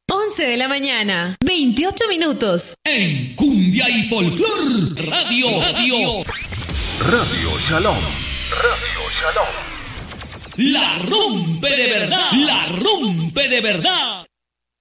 11 de la mañana, 28 minutos. En Cumbia y Folclor Radio Shalom. La rompe de verdad.